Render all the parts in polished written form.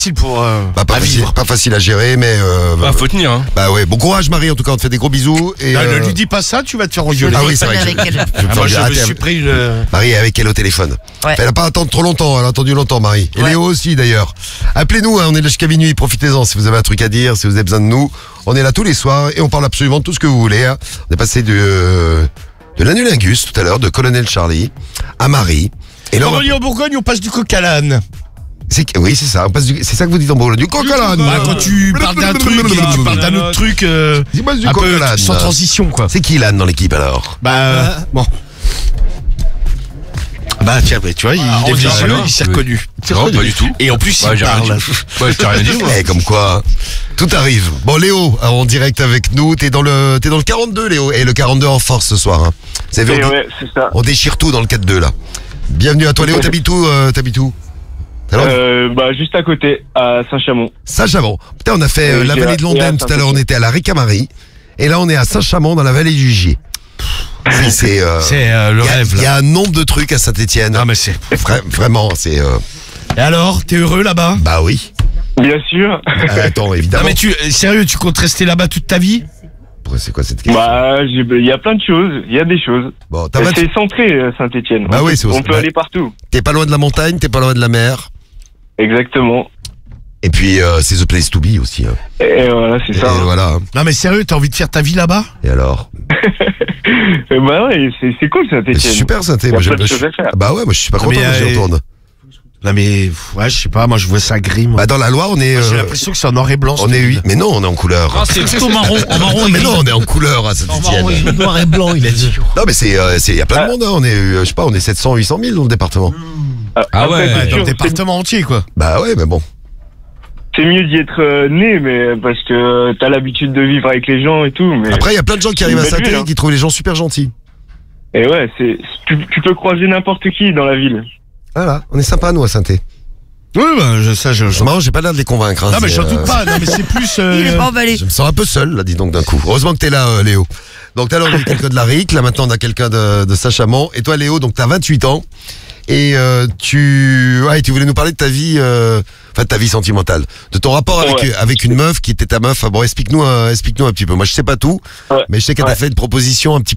pour pas facile à gérer, mais faut tenir, hein. Bah ouais, bon courage Marie, en tout cas on te fait des gros bisous et ne lui dis pas ça, tu vas te faire engueuler. Ah oui, c'est vrai que moi je me suis pris Marie est avec elle au téléphone. Ouais. Elle n'a pas à attendre trop longtemps, elle a attendu longtemps Marie. Et Léo aussi d'ailleurs. Appelez-nous, hein, on est là jusqu'à minuit, profitez-en si vous avez un truc à dire, si vous avez besoin de nous. On est là tous les soirs et on parle absolument de tout ce que vous voulez. Hein. On est passé de l'anulingus tout à l'heure, de Colonel Charlie à Marie. Et là, en Bourgogne, on passe du coq à l'âne. Oui, c'est ça. C'est ça que vous dites en Bourgogne. Du coq à l'âne. Quand tu parles d'un truc et que tu parles d'un autre truc, dis-moi du un coq peu à l'âne. sans transition, quoi. C'est qui l'âne dans l'équipe alors? Bon. Bah tiens, tu vois, il est visueux, il s'est reconnu. Non, pas du tout. Et en plus, il parle. Ouais, je t'ai rien dit, moi. Comme quoi, tout arrive. Bon, Léo, en direct avec nous. T'es dans le 42, Léo. Et le 42 en force ce soir. Hein. Vous savez, ouais, c'est ça. On déchire tout dans le 4-2 là. Bienvenue à toi, Léo. T'habites où? Juste à côté, à Saint-Chamond. Saint-Chamond. Putain, on a fait la vallée de Londaine tout à l'heure. On était à la Ricamarie. Et là, on est à Saint-Chamond dans la vallée du Gier. C'est le rêve. Il y a un nombre de trucs à Saint-Étienne. Ah mais c'est vraiment, c'est. Et alors, t'es heureux là-bas? Bah oui. Bien sûr. Attends, évidemment. Non mais sérieux, tu comptes rester là-bas toute ta vie? C'est quoi cette question? Il y a plein de choses. Il y a des choses. Bon, c'est centré, Saint-Étienne. Bah oui, on peut aller partout. T'es pas loin de la montagne, t'es pas loin de la mer. Exactement. Et puis c'est the place to be aussi. Hein. Et voilà, c'est ça. Et voilà. Non mais sérieux, t'as envie de faire ta vie là-bas? Et alors? Bah ouais, c'est cool Saint-Étienne. C'est super Saint-Étienne. Il y a plein de choses à faire. Bah ouais, moi je suis pas content quand j'y retourne. Non mais ouais, je sais pas, moi je vois ça gris. Bah dans la Loire, on est. J'ai l'impression que c'est en noir et blanc. On est 8. Mais non, on est en couleur. Ah, c'est plutôt marron, en marron. Mais non, on est en couleur à Saint-Étienne. Noir et blanc, il a dit. Non mais il y a plein de monde. Hein. On est, je sais pas, on est 700, 800 000 dans le département. Ah ouais, dans le département entier quoi. Bah ouais, mais bon. C'est mieux d'y être né, mais parce que t'as l'habitude de vivre avec les gens et tout. Mais après, il y a plein de gens qui arrivent à Saint-Étienne hein. qui trouvent les gens super gentils. Et ouais, tu peux croiser n'importe qui dans la ville. Voilà, on est sympa nous à Saint-Étienne. Oui, bah C'est marrant, j'ai pas l'air de les convaincre. Hein, non, mais j'en doute pas. Non, mais c'est plus. Il est pas emballé. Je me sens un peu seul, là, dis donc, d'un coup. Heureusement que t'es là, Léo. Donc, tout à l'heure, on a quelqu'un de la RIC. Là, maintenant, on a quelqu'un de Saint-Chamond. Et toi, Léo, donc, t'as 28 ans. Et tu voulais nous parler de ta vie, de ta vie sentimentale. De ton rapport avec une meuf qui était ta meuf. Bon, explique-nous un petit peu. Moi, je sais pas tout. Ouais. Mais je sais qu'elle t'a fait une proposition un petit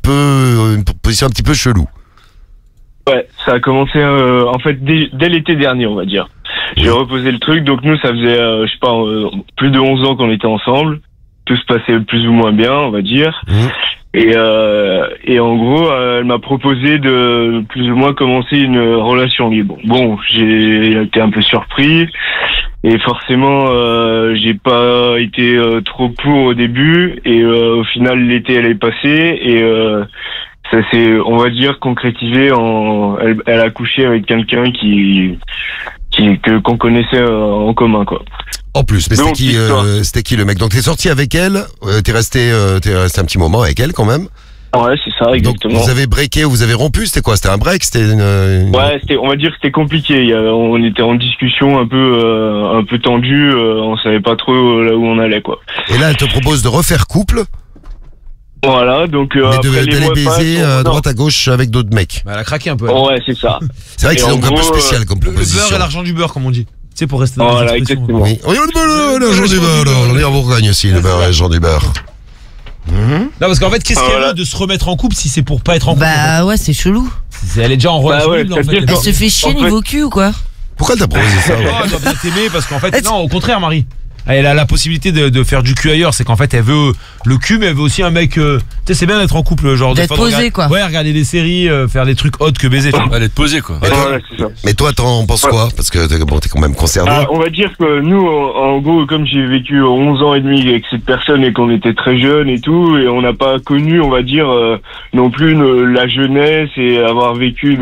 peu chelou. Ouais, ça a commencé, en fait, dès l'été dernier, on va dire. J'ai reposé le truc, donc nous, ça faisait, je sais pas, plus de 11 ans qu'on était ensemble. Tout se passait plus ou moins bien, on va dire. Et en gros, elle m'a proposé de plus ou moins commencer une relation libre. Bon, j'ai été un peu surpris. Et forcément, j'ai pas été trop pour au début. Et au final, l'été, elle est passée. Et ça s'est, on va dire, concrétisé elle a couché avec quelqu'un qu'on connaissait en commun, quoi. En plus, mais c'était qui le mec? Donc t'es sorti avec elle, t'es resté un petit moment avec elle quand même. Ouais, c'est ça, exactement. Donc, vous avez breaké, vous avez rompu, c'était quoi? C'était un break? Ouais, on va dire que c'était compliqué. On était en discussion un peu tendue, on savait pas trop là où on allait, quoi. Et là, elle te propose de refaire couple. Voilà, donc d'aller baiser à droite à gauche avec d'autres mecs. Bah, elle a craqué un peu. Ouais, c'est ça. C'est vrai que c'est donc un peu spécial comme proposition. Le beurre et l'argent du beurre, comme on dit. C'est pour rester dans voilà, exactement. Oui. On y a l'argent du beurre, on est en Bourgogne aussi, le beurre et l'argent du beurre. Non, parce qu'en fait, qu'est-ce qu'elle veut de se remettre en couple si c'est pour pas être en couple? Bah ouais, c'est chelou. Elle est déjà en relation libre, en fait. Elle se fait chier niveau cul ou quoi? Pourquoi elle t'a proposé ça? Elle doit bien t'aimer parce qu'en fait, non, au contraire, Marie. Elle a la possibilité de faire du cul ailleurs, c'est qu'en fait elle veut le cul mais elle veut aussi un mec, tu sais c'est bien d'être en couple, genre d'être posé quoi. Ouais, regarder des séries, faire des trucs autres que baiser. Elle est posée quoi. Mais toi t'en penses quoi? Parce que t'es quand même concerné. On va dire que nous en gros comme j'ai vécu 11 ans et demi avec cette personne et qu'on était très jeunes et tout et on n'a pas connu on va dire non plus la jeunesse et avoir vécu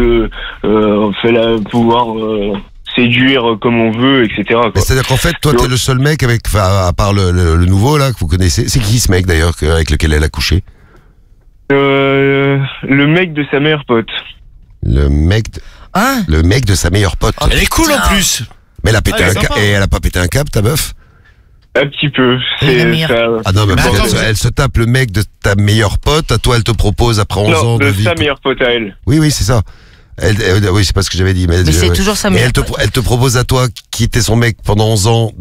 pouvoir séduire comme on veut, etc. Mais c'est-à-dire qu'en fait, toi, t'es le seul mec à part le nouveau là que vous connaissez. C'est qui ce mec d'ailleurs avec lequel elle a couché? Le mec de sa meilleure pote. Le mec de sa meilleure pote. Elle est cool en plus. Mais elle a pété elle a pas pété un câble, ta meuf? Un petit peu. Ah non, mais elle se tape le mec de ta meilleure pote. À toi, elle te propose après 11 ans de vie. De sa meilleure pote à elle. Oui, c'est ça. Oui, c'est pas ce que j'avais dit. Mais c'est toujours sa et meilleure elle te propose à toi, qui était son mec pendant 11 ans,